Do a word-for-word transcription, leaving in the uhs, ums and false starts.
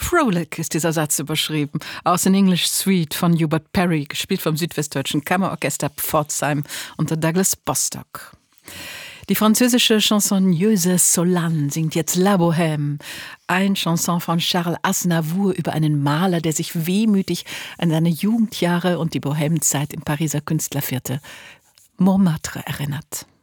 Frolic ist dieser Satz überschrieben, aus in English Suite von Hubert Perry, gespielt vom Südwestdeutschen Kammerorchester Pforzheim unter Douglas Bostock. Die französische Chansonneuse Solane singt jetzt La Bohème, ein Chanson von Charles Aznavour über einen Maler, der sich wehmütig an seine Jugendjahre und die Bohèmenzeit im Pariser Künstlerviertel Montmartre erinnert.